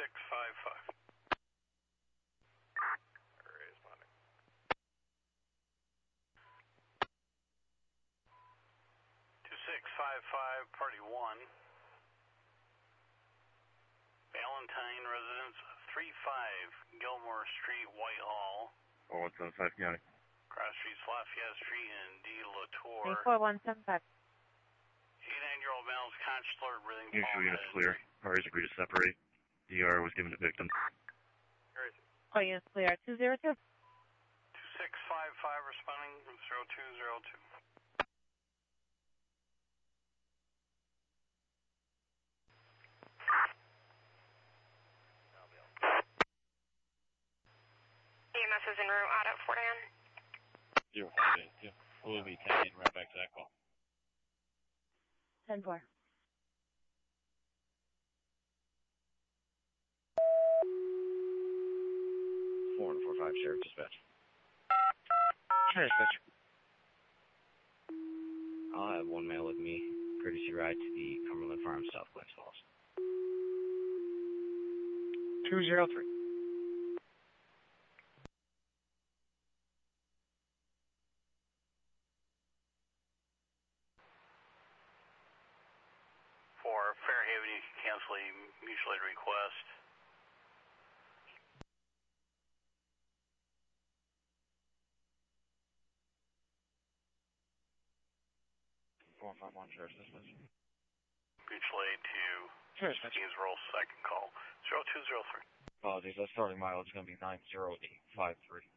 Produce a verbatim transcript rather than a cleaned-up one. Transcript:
six five five. Responding. two six five five, party one. Valentine residence, three five Gilmore Street, Whitehall. four one seven five, County. Cross Streets, Lafayette Street, and D. Latour. four one seven five. eighty-nine-year-old male's conscious alert, breathing. Mutual units clear. Parties agree to separate. D R was given to victim. All units clear. two zero two. two six five five responding from zero two zero two. E M S is en route out at Fort Ann. zero five eight two. We'll be ten right back to that call. ten four. four one four five, Sheriff Dispatch. Sure, Dispatch. I'll have one male with me. Courtesy ride to the Cumberland Farms, South Glens Falls. two zero three. For Fairhaven, you can cancel a mutual aid request. four one five one, Sheriff Dispatch. Mutual aid to Sure, Dispatch. Gainesville, second call, zero two zero three. Apologies, that starting mileage is going to be nine zero eight five three.